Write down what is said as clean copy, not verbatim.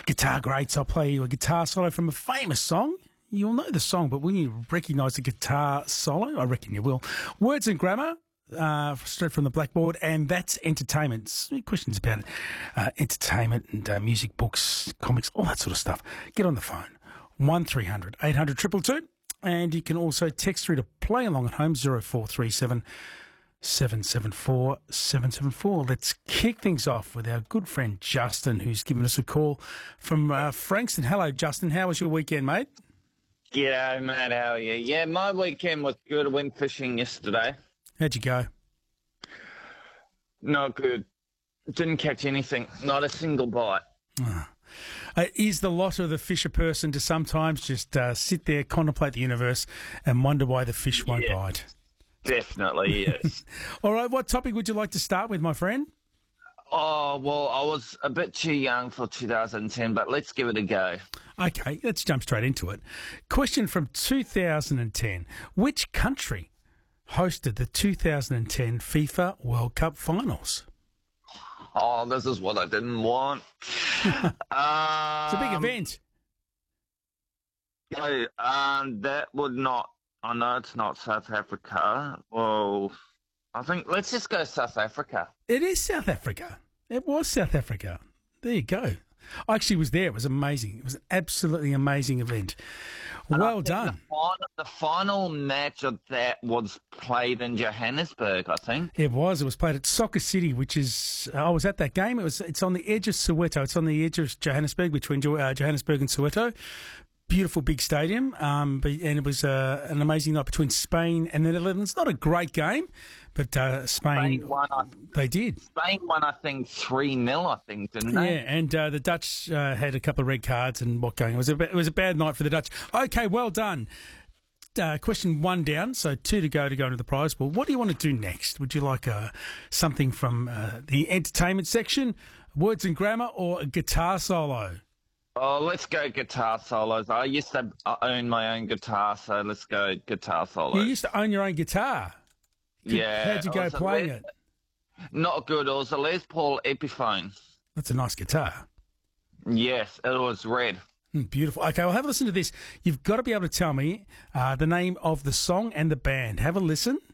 Guitar greats, I'll play you a guitar solo from a famous song. You'll know the song, but will you recognise the guitar solo? I reckon you will. Words and grammar, straight from the blackboard, and that's entertainment. Questions about it, entertainment and music, books, comics, all that sort of stuff. Get on the phone, 1300 800 222, and you can also text through to play along at home, 0437 774 774. Let's kick things off with our good friend Justin, who's given us a call from Frankston. Hello, Justin. How was your weekend, mate? G'day, mate. How are you? Yeah, my weekend was good. I went fishing yesterday. How'd you go? Not good. Didn't catch anything. Not a single bite. Is the lot of the fisher person to sometimes just sit there, contemplate the universe, and wonder why the fish won't bite? Definitely, yes. All right, what topic would you like to start with, my friend? Oh, well, I was a bit too young for 2010, but let's give it a go. Okay, let's jump straight into it. Question from 2010. Which country hosted the 2010 FIFA World Cup finals? Oh, this is what I didn't want. It's a big event. That would not... I know it's not South Africa. Well, I think let's just go South Africa. It is South Africa. It was South Africa. There you go. I actually was there. It was amazing. It was an absolutely amazing event. Well done. The final match of that was played in Johannesburg, I think. It was. It was played at Soccer City, which is... I was at that game. It's on the edge of Soweto. It's on the edge of Johannesburg, between Johannesburg and Soweto. Beautiful big stadium, and it was an amazing night between Spain and the Netherlands. Not a great game, but Spain won. They did. Spain won, I think, 3-0. I think, didn't they? Yeah, and the Dutch had a couple of red cards and what going. It was a bad night for the Dutch. Okay, well done. Question 1 down, so 2 to go into the prize pool. What do you want to do next? Would you like something from the entertainment section, words and grammar, or a guitar solo? Oh, let's go guitar solos. I used to own my own guitar, so let's go guitar solos. You used to own your own guitar? Yeah. How'd you go playing it? Not good. It was a Les Paul Epiphone. That's a nice guitar. Yes, it was red. Beautiful. Okay, well, have a listen to this. You've got to be able to tell me the name of the song and the band. Have a listen.